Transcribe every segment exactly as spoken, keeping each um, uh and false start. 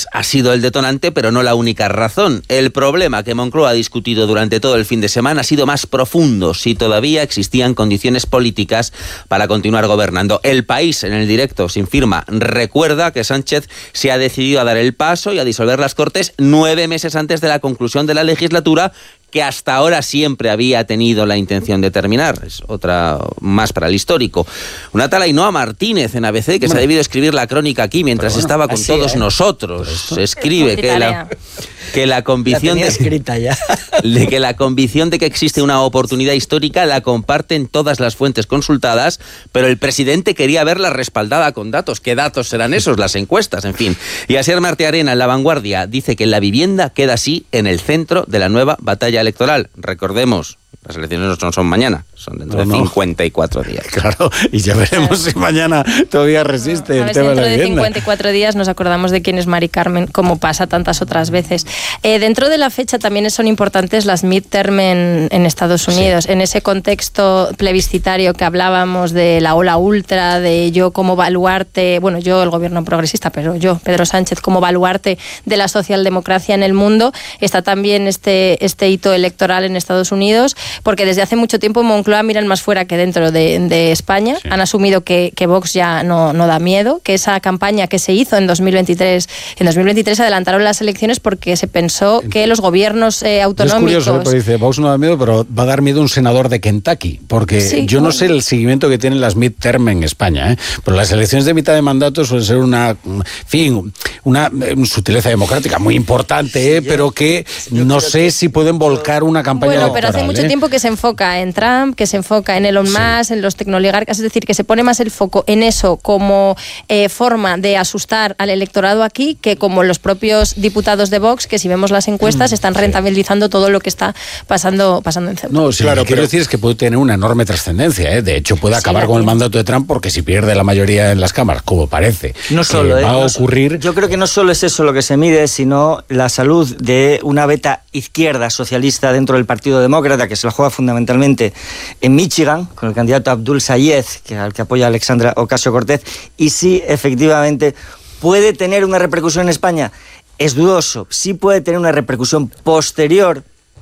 Vox ha sido el detonante, pero no la única razón. El problema que Moncloa ha discutido durante todo el fin de semana ha sido más profundo, si todavía existían condiciones políticas para continuar gobernando. El País, en el directo, sin firma, recuerda que Sánchez se ha decidido a dar el paso y a disolver las Cortes nueve meses antes de la conclusión de la legislatura, que hasta ahora siempre había tenido la intención de terminar. Es otra más para el histórico. Una tal Ainhoa Martínez en A B C, que bueno, se ha debido escribir la crónica aquí mientras bueno, estaba con así, todos ¿eh? nosotros. Escribe que la, que la convicción la de, ya. de que la convicción de que existe una oportunidad histórica la comparten todas las fuentes consultadas, pero el presidente quería verla respaldada con datos. ¿Qué datos serán esos? Las encuestas, en fin. Y Asier Martiarena, en La Vanguardia, dice que la vivienda queda así en el centro de la nueva batalla electoral. Recordemos, las elecciones no son mañana, son dentro no, de cincuenta y cuatro no. días. Claro, y ya veremos si mañana todavía resiste no, el tema de la vivienda. Dentro de cincuenta y cuatro días nos acordamos de quién es Mari Carmen, como pasa tantas otras veces. Eh, dentro de la fecha también son importantes las midterm en, en Estados Unidos. Sí. En ese contexto plebiscitario que hablábamos de la ola ultra, de yo como baluarte, bueno, yo el gobierno progresista, pero yo, Pedro Sánchez, como baluarte de la socialdemocracia en el mundo, está también este, este hito electoral en Estados Unidos, porque desde hace mucho tiempo Moncloa miran más fuera que dentro de, de España. Sí. Han asumido que, que Vox ya no, no da miedo, que esa campaña que se hizo en dos mil veintitrés, en dos mil veintitrés adelantaron las elecciones porque se pensó que los gobiernos eh, autonómicos... Es curioso, porque dice, Vox no da miedo, pero va a dar miedo un senador de Kentucky, porque sí, yo no sé el seguimiento que tienen las midterm en España, ¿eh? Pero las elecciones de mitad de mandato suelen ser una, en fin, una, una sutileza democrática muy importante, ¿eh? Sí, pero que no sé que... si pueden volcar una campaña bueno, electoral. Pero hace mucho ¿eh? tiempo que se enfoca en Trump, que se enfoca en Elon Musk, sí. en los tecnoligarcas, es decir, que se pone más el foco en eso como eh, forma de asustar al electorado aquí, que como los propios diputados de Vox, que si vemos las encuestas, están rentabilizando sí. todo lo que está pasando, pasando en Ceuta. No, sí, claro, lo que quiero pero... decir es que puede tener una enorme trascendencia, ¿eh? De hecho, puede acabar sí, con el mandato de Trump, porque si pierde la mayoría en las cámaras, como parece, no solo, que va eh, a no ocurrir... Yo creo que no solo es eso lo que se mide, sino la salud de una beta izquierda socialista dentro del Partido Demócrata, que se la juega fundamentalmente en Michigan, con el candidato Abdul Sayed, que al que apoya Alexandra Ocasio-Cortez, y sí, efectivamente, puede tener una repercusión en España. Es dudoso, sí puede tener una repercusión posterior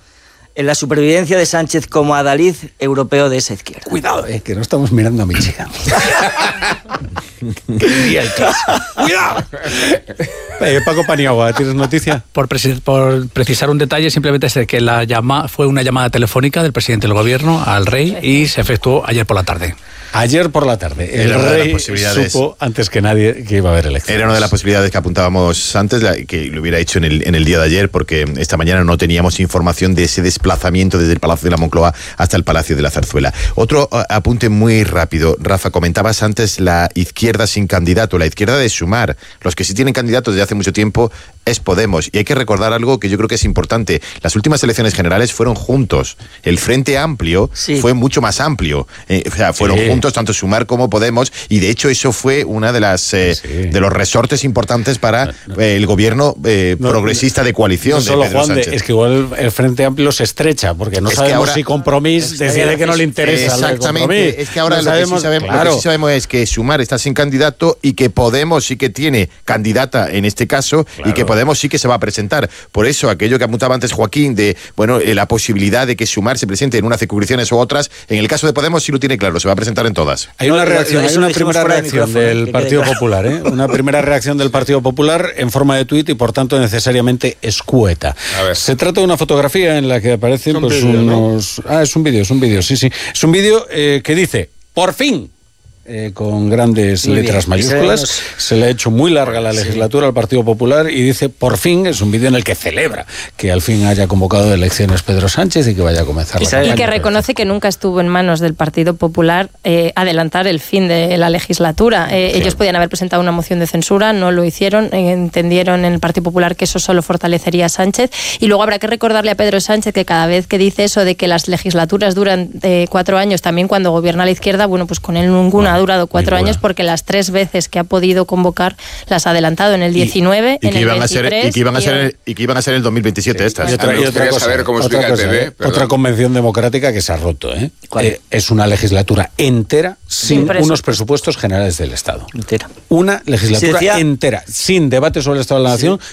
en la supervivencia de Sánchez como adalid europeo de esa izquierda. Cuidado, eh, que no estamos mirando a Michigan. ¡Cuidado! Eh, Paco Paniagua, ¿tienes noticia? Por, preci- por precisar un detalle, simplemente es que la llama fue una llamada telefónica del presidente del gobierno al rey y se efectuó ayer por la tarde. Ayer por la tarde. El Era rey supo antes que nadie que iba a haber elecciones. Era una de las posibilidades que apuntábamos antes, que lo hubiera hecho en el, en el día de ayer, porque esta mañana no teníamos información de ese desplazamiento desde el Palacio de la Moncloa hasta el Palacio de la Zarzuela. Otro apunte muy rápido. Rafa, comentabas antes la izquierda sin candidato, la izquierda de Sumar. Los que sí tienen candidato desde hace mucho tiempo es Podemos. Y hay que recordar algo que yo creo que es importante. Las últimas elecciones generales fueron juntos. El Frente Amplio sí. fue mucho más amplio. Eh, o sea, fueron sí. juntos tanto Sumar como Podemos, y de hecho eso fue una de las eh, sí. de los resortes importantes para no, no. Eh, el gobierno eh, no, progresista de coalición. No solo de Pedro Juan, Sánchez. De, es que igual el Frente Amplio se estrecha, porque no es sabemos ahora, si Compromís decide que no le interesa. Exactamente. Es que ahora no lo, sabemos, que sí sabemos, claro. lo que sí sabemos es que Sumar está sin candidato y que Podemos sí que tiene candidata en este caso, claro. y que Podemos sí que se va a presentar. Por eso aquello que apuntaba antes Joaquín de bueno eh, la posibilidad de que Sumar se presente en unas circunscripciones u otras, en el caso de Podemos sí lo tiene claro, se va a presentar en todas. Hay una reacción, hay una primera reacción del Partido Popular, ¿eh? Una primera reacción del Partido Popular en forma de tuit y por tanto necesariamente escueta. Se trata de una fotografía en la que aparecen pues vídeo, unos... ¿no? Ah, es un vídeo, es un vídeo, sí, sí. Es un vídeo eh, que dice, ¡por fin! Eh, con grandes muy letras bien. mayúsculas, se le ha hecho muy larga la legislatura sí. al Partido Popular y dice, por fin, es un vídeo en el que celebra que al fin haya convocado elecciones Pedro Sánchez y que vaya a comenzar y, la campaña. Y que reconoce que nunca estuvo en manos del Partido Popular eh, adelantar el fin de la legislatura. Eh, sí. Ellos podían haber presentado una moción de censura, no lo hicieron, eh, entendieron en el Partido Popular que eso solo fortalecería a Sánchez, y luego habrá que recordarle a Pedro Sánchez que cada vez que dice eso de que las legislaturas duran eh, cuatro años, también cuando gobierna la izquierda, bueno, pues con él ninguna ha durado cuatro años, porque las tres veces que ha podido convocar las ha adelantado en el diecinueve, y, y en el veintitrés... Y que iban a ser, y, el, y que iban a ser el dos mil veintisiete sí, estas. Y otra, y otra, cosa, saber cómo otra, cosa, P B, otra convención democrática que se ha roto. ¿eh? Eh, es una legislatura entera sin sí, unos presupuestos generales del Estado. Entera. Una legislatura sí, decía... entera, sin debate sobre el Estado de la Nación, sí.